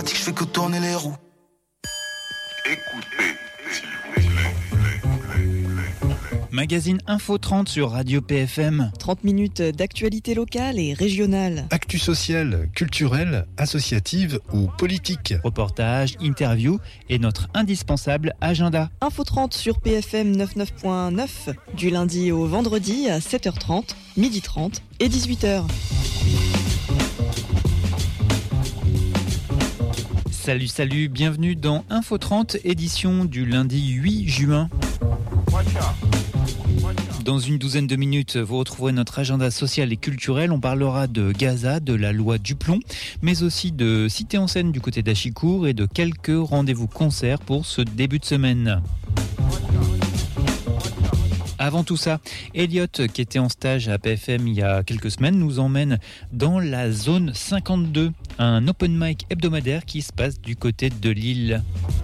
Je fais que tourner les roues. Écoutez, s'il vous plaît. Magazine Info 30 sur Radio PFM. 30 minutes d'actualité locale et régionale. Actu sociale, culturelle, associative ou politique. Reportages, interviews et notre indispensable agenda. Info 30 sur PFM 99.9 du lundi au vendredi à 7h30, 12h30 et 18h. Salut, bienvenue dans Info 30, édition du lundi 8 juin. Dans une douzaine de minutes, vous retrouverez notre agenda social et culturel. On parlera de Gaza, de la loi Duplon, mais aussi de Cité en Seine du côté d'Achicourt et de quelques rendez-vous concerts pour ce début de semaine. Avant tout ça, Elliot, qui était en stage à PFM il y a quelques semaines, nous emmène dans la zone 52, un open mic hebdomadaire qui se passe du côté de Lille.